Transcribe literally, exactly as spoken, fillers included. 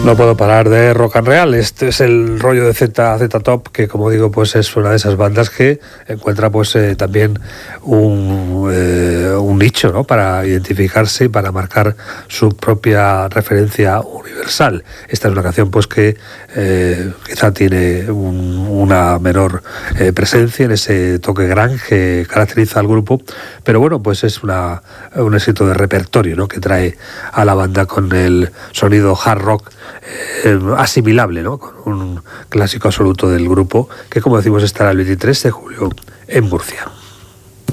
No puedo parar de rock and roll. Este es el rollo de Z, Z Top, que como digo, pues es una de esas bandas que encuentra pues eh, también un, eh, un nicho, ¿no?, para identificarse y para marcar su propia referencia universal. Esta es una canción pues que eh, quizá tiene un, una menor eh, presencia en ese toque grunge que caracteriza al grupo, pero bueno, pues es una, un éxito de repertorio, ¿no?, que trae a la banda con el sonido hard rock Eh, asimilable, ¿no?, con un clásico absoluto del grupo que, como decimos, estará el veintitrés de julio en Murcia.